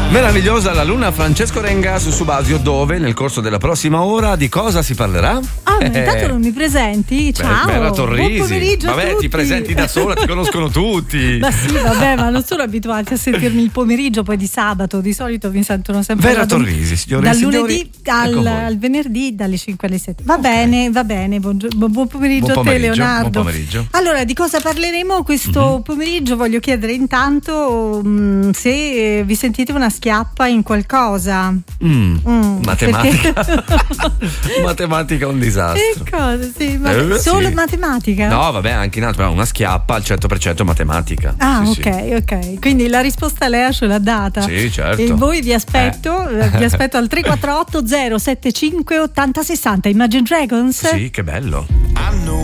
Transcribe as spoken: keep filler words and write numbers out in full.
Meravigliosa la luna. Francesco Renga su Subasio, dove nel corso della prossima ora di cosa si parlerà? Ah, ma intanto non mi presenti? Ciao. Bella Torrisi. Buon pomeriggio a Vabbè, tutti. ti presenti da sola, ti conoscono tutti. Ma sì, vabbè, ma non sono abituati a sentirmi il pomeriggio, poi di sabato. Di solito mi sentono sempre Vera da dom- Torrisi, signore dal e signori, lunedì al, ecco voi. al venerdì dalle cinque alle sette. Va Okay. bene, va bene. Buon, buon pomeriggio, Buon a te, pomeriggio, Leonardo. buon pomeriggio. Allora, di cosa parleremo questo Mm-hmm. pomeriggio? Voglio chiedere intanto mh, se eh, vi sentite una schiappa in qualcosa. Mm, Mm, matematica. perché- Matematica è un disastro. Che cosa? Sì, ma Eh, solo sì. matematica? No, vabbè, anche in altro, però una schiappa al cento per cento matematica. Ah, Sì, ok, sì. ok. Quindi la risposta Lea ce l'ha data. Sì, certo. E voi vi aspetto, Eh. vi aspetto al tre quattro otto zero sette cinque otto zero sei zero. Imagine Dragons? Sì, che bello.